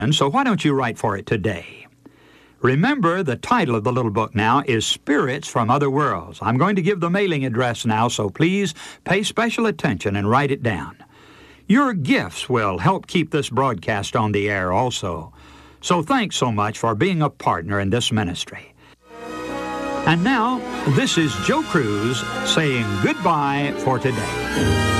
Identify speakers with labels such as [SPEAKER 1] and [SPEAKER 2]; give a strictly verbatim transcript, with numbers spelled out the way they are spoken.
[SPEAKER 1] And so why don't you write for it today? Remember, the title of the little book now is Spirits from Other Worlds. I'm going to give the mailing address now, so please pay special attention and write it down. Your gifts will help keep this broadcast on the air also. So thanks so much for being a partner in this ministry. And now, this is Joe Cruz saying goodbye for today.